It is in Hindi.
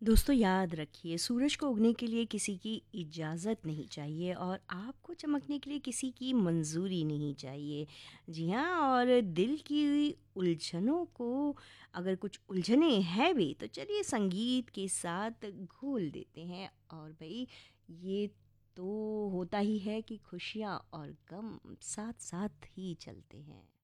दोस्तों याद रखिए, सूरज को उगने के लिए किसी की इजाज़त नहीं चाहिए और आपको चमकने के लिए किसी की मंजूरी नहीं चाहिए। जी हाँ, और दिल की उलझनों को अगर कुछ उलझने हैं भी तो चलिए संगीत के साथ घोल देते हैं। और भाई ये तो होता ही है कि खुशियाँ और गम साथ साथ ही चलते हैं।